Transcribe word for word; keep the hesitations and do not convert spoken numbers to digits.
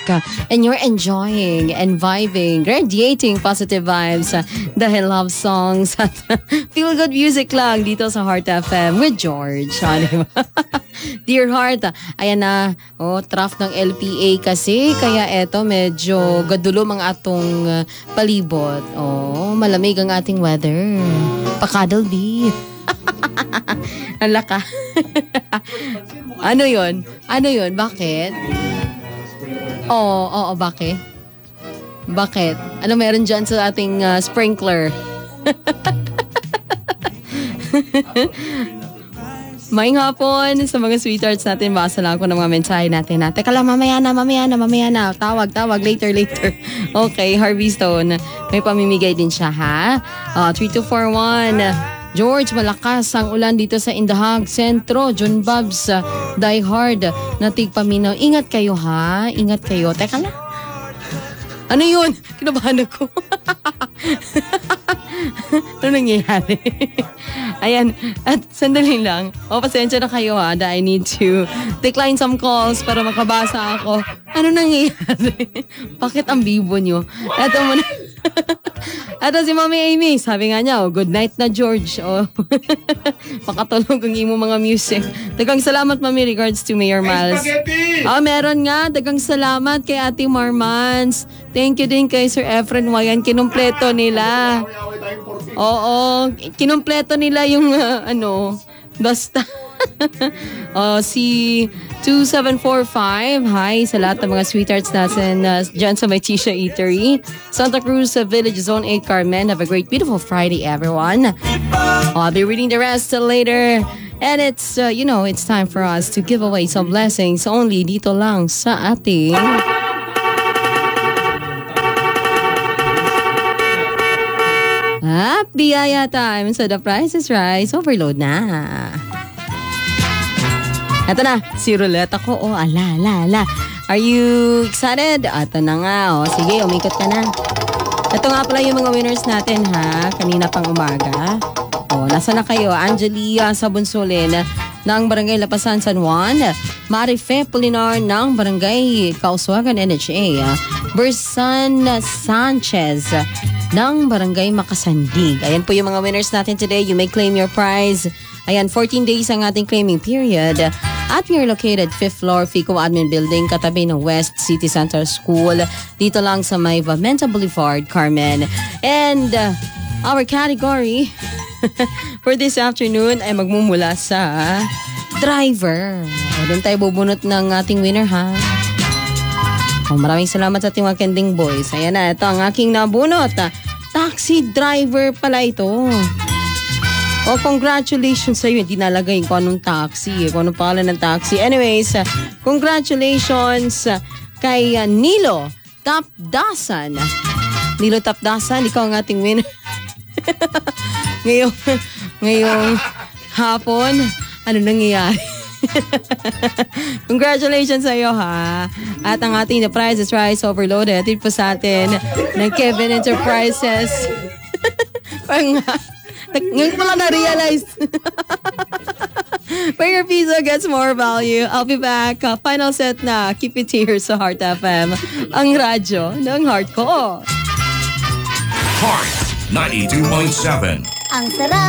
and you're enjoying and vibing, radiating positive vibes dahil love songs at feel good music lang dito sa Heart F M with George. Ah, diba? Dear Heart, ayan na, oh, draft ng L P A kasi, kaya eto medyo gadulo mga atong uh, palibot. Oh, malamig ang ating weather. Pakadal di. Ang laka. Ano yun? Ano yun? Bakit? Oo, oo, bakit? Bakit? Ano meron dyan sa ating uh, sprinkler? Maing hapon sa mga sweethearts natin. Basa lang ako ng mga mensahe natin. Na, teka lang, mamaya na, mamaya na, mamaya na. Tawag, tawag, later, later. Okay, Harvey Stone. May pamimigay din siya, ha? Uh, three two four one. George, malakas ang ulan dito sa Indahag Sentro. John Bobs, uh, Die Hard, natig paminaw. Ingat kayo, ha? Ingat kayo. Teka lang. Ano yun? Kinabahan ako. Ano nangyayari? Ayan. At sandali lang. O, pasensya na kayo ha. I need to decline some calls para makabasa ako. Ano nangyayari? Bakit ang bibo nyo? Eto muna. Eto si Mami Amy. Sabi nga niya, oh, good night na George. Oh. Pakatulog ang imo mga music. Dagang salamat Mami regards to Mayor Miles. Oh, meron nga. Dagang salamat kay Ate Marmans. Thank you din kay Sir Efren Wayan. Kinumpleto nila. Oo. Kinumpleto nila yung uh, ano, basta. Oh, si two seven four five. Hi sa lahat ng mga sweethearts natin uh, dyan sa may Tisha Eatery. Santa Cruz uh, Village Zone eight Carmen. Have a great beautiful Friday everyone. Oh, I'll be reading the rest uh, later. And it's, uh, you know, it's time for us to give away some blessings only dito lang sa ating At biyaya time. So the price is right. Overload na. Ito na, si Roulette ako. Oh, ala, ala, ala. Are you excited? Ito na nga. Oh, sige, umikot ka na. Ito nga pala yung mga winners natin, ha? Kanina pang umaga. Oh, nasa na kayo? Angelia Sabunsulin ng Barangay Lapasan, San Juan. Marife Polinar ng Barangay Kauswagan, N H A. Bersan Sanchez ng Barangay Makasandig. Ayan po yung mga winners natin today. You may claim your prize. Ayan, fourteen days ang ating claiming period. At we are located fifth floor, Fico Admin Building, katabi ng West City Center School. Dito lang sa may Vamenta Boulevard, Carmen. And uh, our category for this afternoon ay magmumula sa driver. O, doon tayo bubunot ng ating winner, ha? Oh, maraming salamat sa ating mga kending boys. Ayan na, ito ang aking nabunot. Taxi driver pala ito. Oh, congratulations sa iyo. Hindi nalagay kung anong taxi, kung anong pangalan ng taxi. Anyways, congratulations kay uh, Nilo Tapdasan. Nilo Tapdasan, ikaw ang ating winner. ngayong, ngayong hapon, ano nangyayari? Congratulations sa iyo, ha. At ang ating the prize is rice overloaded. Ito po sa atin ng Kevin Enterprises. Pang ngayon pala na-realize. Where your pizza gets more value. I'll be back. Uh, final set na. Keep it here sa Heart F M. Ang radyo ng heart ko. Heart ninety-two point seven. Ang sarap.